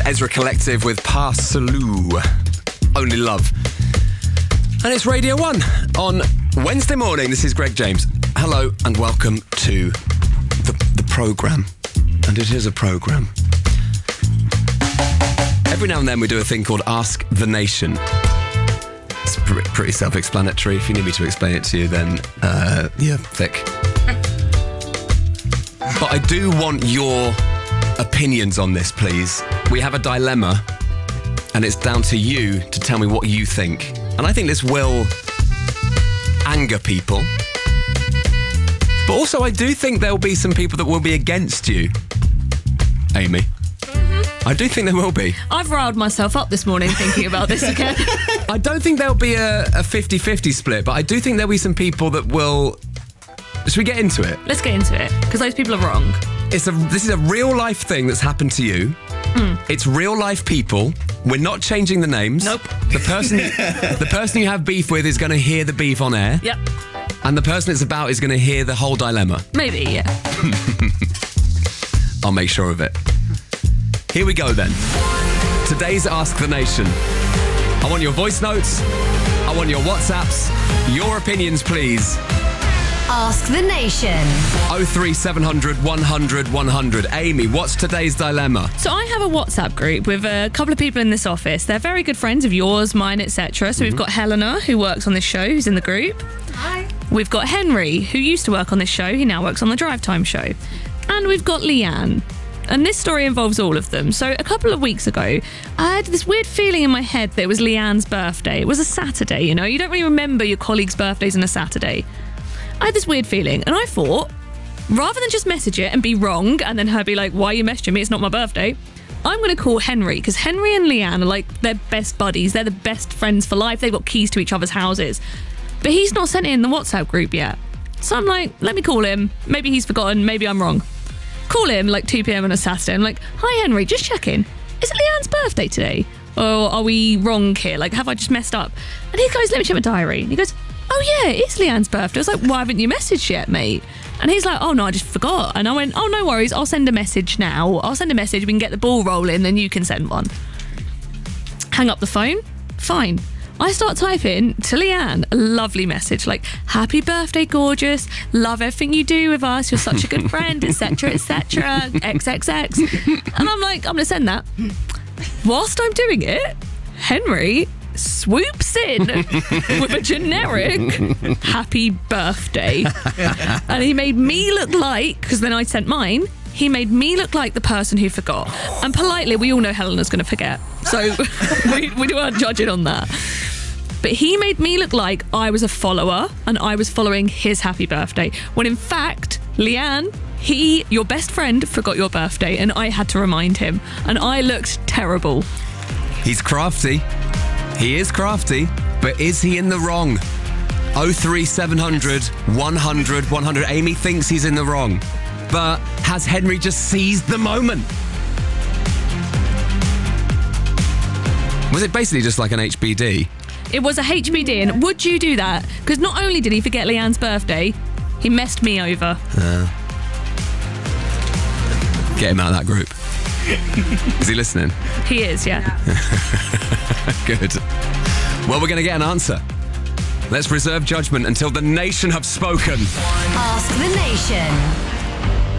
Ezra Collective with Parsaloo. Only Love. And it's Radio 1 on Wednesday morning. This is Greg James. Hello and welcome to the programme. And it is a programme. Every now and then we do a thing called Ask the Nation. It's pretty self-explanatory. If you need me to explain it to you, then you're thick. But I do want your opinions on this, please. We have a dilemma, and it's down to you to tell me what you think. And I think this will anger people. But also, I do think there'll be some people that will be against you, Amy. I do think there will be. I've riled myself up this morning thinking about this again. I don't think there'll be a 50-50 split, but I do think there'll be some people that will... Should we get into it? Let's get into it, because those people are wrong. This is a real-life thing that's happened to you. It's real-life people. We're not changing the names. Nope. The person you have beef with is going to hear the beef on air. Yep. And the person it's about is going to hear the whole dilemma. Maybe, yeah. I'll make sure of it. Here we go then. Today's Ask the Nation. I want your voice notes. I want your WhatsApps. Your opinions, please. Ask the Nation. 03700 100 100. Amy, what's today's dilemma? So I have a WhatsApp group with a couple of people in this office. They're very good friends of yours, mine, etc. So we've got Helena, who works on this show, who's in the group. Hi. We've got Henry, who used to work on this show. He now works on the Drive Time show. And we've got Leanne. And this story involves all of them. So a couple of weeks ago, I had this weird feeling in my head that it was Leanne's birthday. It was a Saturday, you know? You don't really remember your colleagues' birthdays on a Saturday. I had this weird feeling, and I thought, rather than just message it and be wrong, and then her be like, why are you messaging me? It's not my birthday. I'm going to call Henry, because Henry and Leanne are like, they're best buddies. They're the best friends for life. They've got keys to each other's houses. But he's not sent it in the WhatsApp group yet. So I'm like, let me call him. Maybe he's forgotten. Maybe I'm wrong. Call him like 2 p.m. on a Saturday. I'm like, hi, Henry, just checking. Is it Leanne's birthday today? Or are we wrong here? Like, have I just messed up? And he goes, let me check my diary. And he goes, oh yeah, it's Leanne's birthday. I was like, why haven't you messaged yet, mate? And he's like, oh no, I just forgot. And I went, oh, no worries, I'll send a message now. I'll send a message, we can get the ball rolling, then you can send one. Hang up the phone. Fine. I start typing to Leanne a lovely message like, happy birthday, gorgeous. Love everything you do with us. You're such a good friend, etc., etc., XXX. And I'm like, I'm going to send that. Whilst I'm doing it, Henry swoops in with a generic happy birthday. And he made me look like, because then I sent mine, he made me look like the person who forgot. And politely, we all know Helena's going to forget. So we weren't judging on that. But he made me look like I was a follower and I was following his happy birthday. When in fact, Leanne, your best friend, forgot your birthday and I had to remind him. And I looked terrible. He's crafty. He is crafty, but is he in the wrong? 03700 100 100. Amy thinks he's in the wrong. But has Henry just seized the moment? Was it basically just like an HBD? It was a HBD, and would you do that? Because not only did he forget Leanne's birthday, he messed me over. Get him out of that group. Is he listening? He is, yeah. Good. Well, we're going to get an answer. Let's reserve judgment until the nation have spoken. Ask the Nation.